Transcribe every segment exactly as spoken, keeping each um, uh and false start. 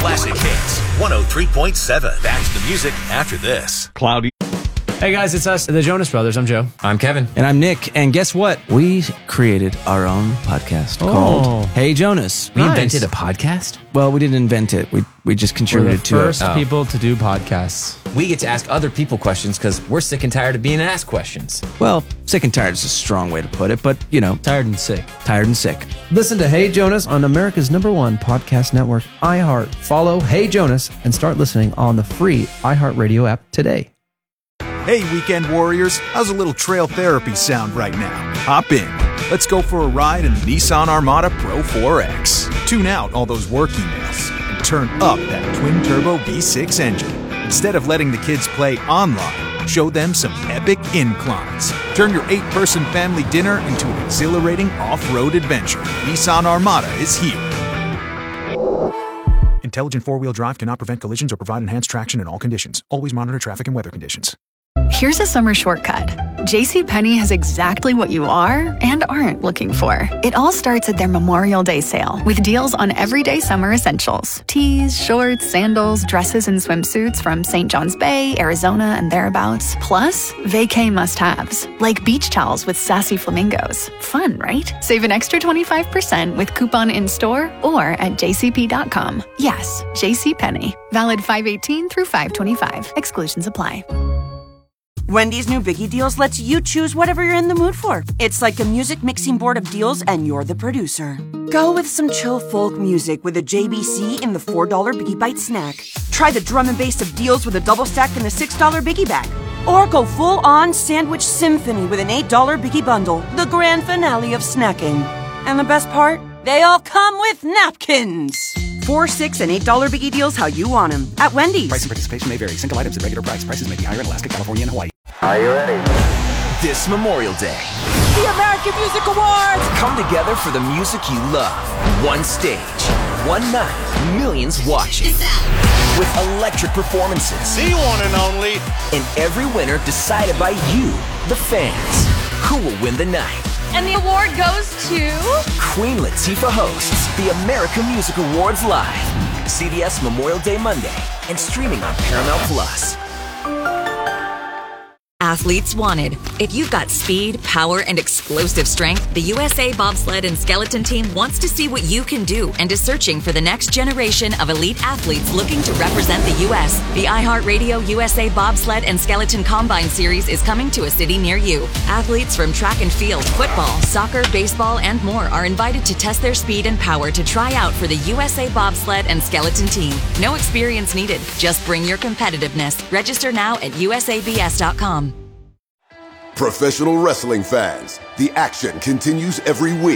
Classic Hits, one oh three point seven. Back to the music after this. Cloudy. Hey guys, it's us, the Jonas Brothers. I'm Joe. I'm Kevin. And I'm Nick. And guess what? We created our own podcast Oh. called Hey Jonas. We Nice. invented a podcast? Well, we didn't invent it. We we just We're the contributed to first it. Oh. people to do podcasts. We get to ask other people questions because we're sick and tired of being asked questions. Well, sick and tired is a strong way to put it, but, you know, Tired and sick. tired and sick. Listen to Hey Jonas on America's number one podcast network, iHeart. Follow Hey Jonas and start listening on the free iHeartRadio app today. Hey, weekend warriors, how's a little trail therapy sound right now? Hop in. Let's go for a ride in the Nissan Armada Pro four X. Tune out all those work emails and turn up that twin-turbo V six engine. Instead of letting the kids play online, show them some epic inclines. Turn your eight-person family dinner into an exhilarating off-road adventure. Nissan Armada is here. Intelligent four-wheel drive cannot prevent collisions or provide enhanced traction in all conditions. Always monitor traffic and weather conditions. Here's a summer shortcut. JCPenney has exactly what you are and aren't looking for. It all starts at their Memorial Day sale with deals on everyday summer essentials. Tees, shorts, sandals, dresses, and swimsuits from Saint John's Bay, Arizona, and thereabouts. Plus, vacay must-haves, like beach towels with sassy flamingos. Fun, right? Save an extra twenty-five percent with coupon in-store or at j c p dot com. Yes, JCPenney. Valid five eighteen through five twenty-five. Exclusions apply. Wendy's new Biggie Deals lets you choose whatever you're in the mood for. It's like a music mixing board of deals, and you're the producer. Go with some chill folk music with a J B C in the four dollar Biggie Bite snack. Try the drum and bass of deals with a double stack in the six dollar Biggie Bag. Or go full-on sandwich symphony with an eight dollar Biggie Bundle, the grand finale of snacking. And the best part? They all come with napkins. Four, six, and eight dollar Biggie Deals how you want them at Wendy's. Price and participation may vary. Single items at regular price. Prices may be higher in Alaska, California, and Hawaii. Are you ready? This Memorial Day, The American Music Awards! come together for the music you love. One stage, one night, millions watching. With electric performances. The one and only. And every winner decided by you, the fans. Who will win the night? And the award goes to... Queen Latifah hosts the American Music Awards live. C B S Memorial Day Monday and streaming on Paramount Plus. Athletes wanted. If you've got speed, power, and explosive strength, the U S A Bobsled and Skeleton Team wants to see what you can do and is searching for the next generation of elite athletes looking to represent the U S. The iHeartRadio U S A Bobsled and Skeleton Combine Series is coming to a city near you. Athletes from track and field, football, soccer, baseball, and more are invited to test their speed and power to try out for the U S A Bobsled and Skeleton Team. No experience needed. Just bring your competitiveness. Register now at U S A B S dot com. Professional wrestling fans, the action continues every week.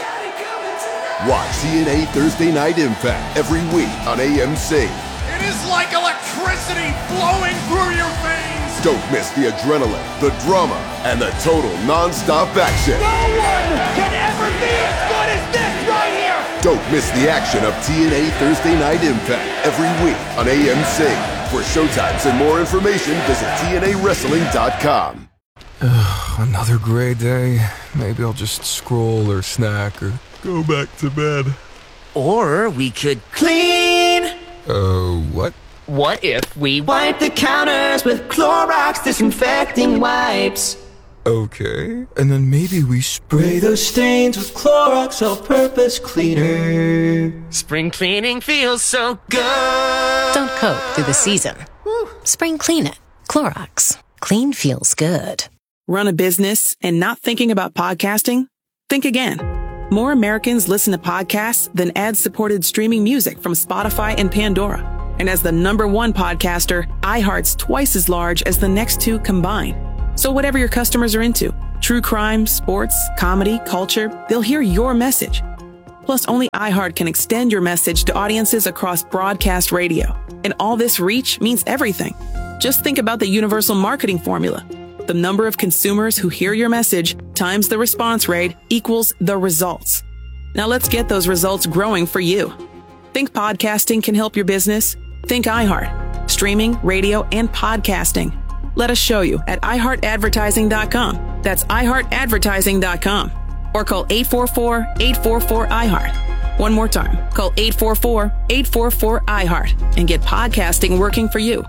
Watch T N A Thursday Night Impact every week on A M C. It is like electricity flowing through your veins. Don't miss the adrenaline, the drama, and the total non-stop action. No one can ever be as good as this right here. Don't miss the action of T N A Thursday Night Impact every week on A M C. For showtimes and more information, visit T N A wrestling dot com. Another gray day. Maybe I'll just scroll or snack or go back to bed. Or we could clean. Uh, what? What if we wipe the counters with Clorox disinfecting wipes? Okay. And then maybe we spray those stains with Clorox all-purpose cleaner. Spring cleaning feels so good. Don't coat through the season. Spring clean it. Clorox. Clean feels good. Run a business and not thinking about podcasting? Think again. More Americans listen to podcasts than ad-supported streaming music from Spotify and Pandora. And as the number one podcaster, iHeart's twice as large as the next two combined. So whatever your customers are into, true crime, sports, comedy, culture, they'll hear your message. Plus, only iHeart can extend your message to audiences across broadcast radio. And all this reach means everything. Just think about the universal marketing formula. The number of consumers who hear your message times the response rate equals the results. Now let's get those results growing for you. Think podcasting can help your business? Think iHeart. Streaming, radio, and podcasting. Let us show you at i heart advertising dot com. That's i heart advertising dot com. Or call eight four four, eight four four, I heart. One more time, call eight four four, eight four four, I heart and get podcasting working for you.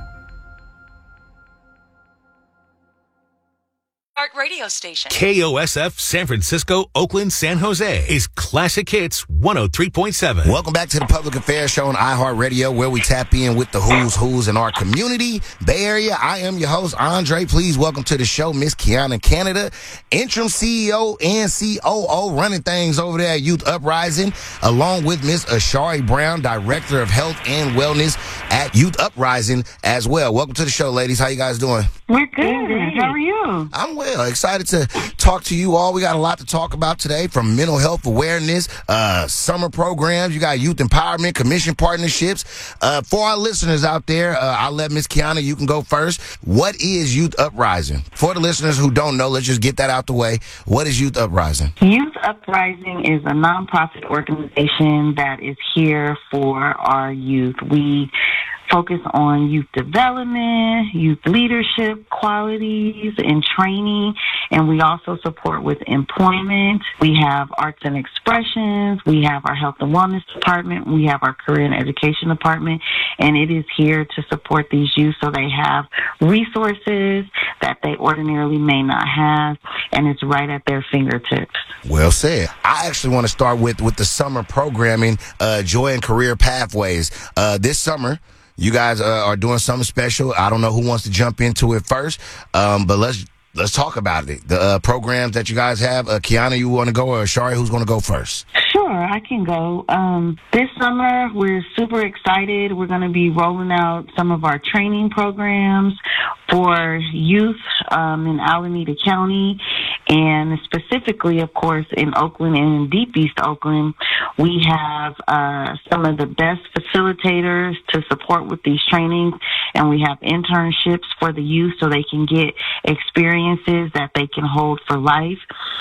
Heart radio station. K O S F San Francisco, Oakland, San Jose is Classic Hits one oh three point seven. Welcome back to the Public Affairs Show on iHeartRadio, where we tap in with the who's who's in our community, Bay Area. I am your host, Andre. Please welcome to the show, Miss Kiana Canada, interim C E O and C O O, running things over there at Youth Uprising, along with Miss Ashari Brown, Director of Health and Wellness at Youth Uprising as well. Welcome to the show, ladies. How you guys doing? We're good. How are you? I'm well. Excited to talk to you all. We got a lot to talk about today, from mental health awareness, uh, summer programs. You got youth empowerment, commission partnerships. Uh, for our listeners out there, uh, I'll let Miss Kiana, you can go first. What is Youth Uprising? For the listeners who don't know, let's just get that out the way. What is Youth Uprising? Youth Uprising is a nonprofit organization that is here for our youth. We focus on youth development, youth leadership qualities, and training. And we also support with employment. We have arts and expressions. We have our health and wellness department. We have our career and education department. And it is here to support these youth so they have resources that they ordinarily may not have. And it's right at their fingertips. Well said. I actually want to start with, with the summer programming, uh, Joy and Career Pathways. Uh, this summer, you guys uh, are doing something special. I don't know who wants to jump into it first, um, but let's let's talk about it. The uh, programs that you guys have. Uh, Kiana, you want to go, or Shari, who's going to go first? Sure, I can go. Um, this summer, we're super excited. We're going to be rolling out some of our training programs for youth um, in Alameda County, and specifically, of course, in Oakland and in Deep East Oakland. We have uh, some of the best facilitators to support with these trainings, and we have internships for the youth so they can get experiences that they can hold for life.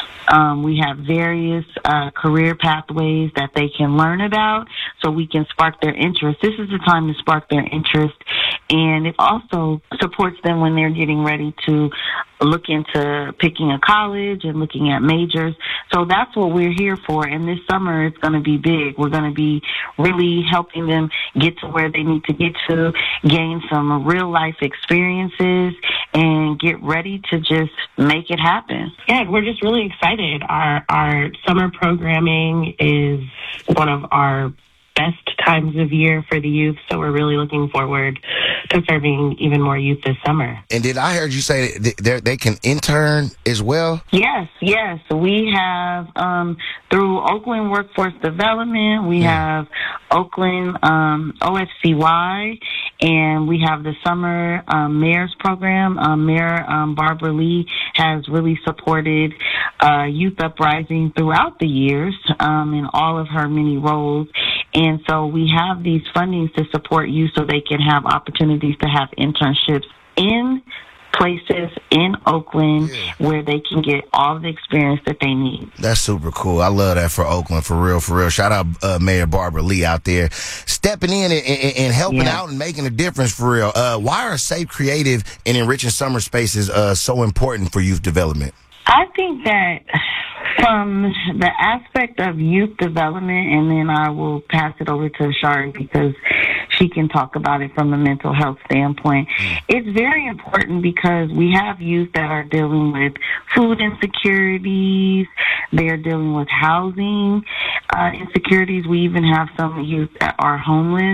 Um, we have various uh, career pathways that they can learn about so we can spark their interest. This is the time to spark their interest, and it also supports them when they're getting ready to look into picking a college and looking at majors. So that's what we're here for. And this summer, it's going to be big. We're going to be really helping them get to where they need to get to, gain some real life experiences, and get ready to just make it happen. Yeah, we're just really excited. Our, our summer programming is one of our best times of year for the youth, so we're really looking forward to serving even more youth this summer. And did I heard you say that they can intern as well? Yes, yes. We have, um, through Oakland Workforce Development, we have Oakland um, O F C Y, and we have the Summer um, Mayor's Program. Um, Mayor um, Barbara Lee has really supported uh, Youth Uprising throughout the years um, in all of her many roles. And so we have these fundings to support you so they can have opportunities to have internships in places in Oakland yeah. where they can get all the experience that they need. That's super cool. I love that for Oakland, for real, for real. Shout out uh, Mayor Barbara Lee out there stepping in and, and, and helping yeah. out and making a difference for real. Uh, why are safe, creative, and enriching summer spaces uh, so important for youth development? I think that from the aspect of youth development, and then I will pass it over to Shari because she can talk about it from a mental health standpoint. It's very important because we have youth that are dealing with food insecurities. They're dealing with housing uh, insecurities. We even have some youth that are homeless.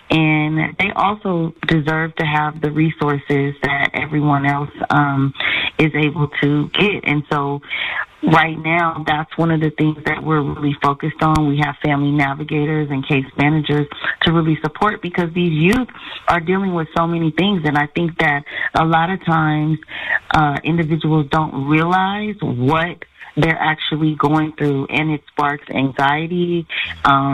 And they also deserve to have the resources that everyone else um, is able to get. And so right now, that's one of the things that we're really focused on. We have family navigators and case managers to really support because these youth are dealing with so many things. And I think that a lot of times uh, individuals don't realize what they're actually going through, and it sparks anxiety, um,